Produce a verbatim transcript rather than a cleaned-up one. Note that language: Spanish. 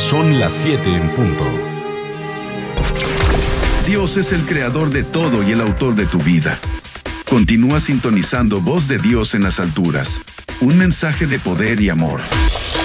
Son las siete en punto. Dios es el creador de todo y el autor de tu vida. Continúa sintonizando Voz de Dios en las alturas. Un mensaje de poder y amor.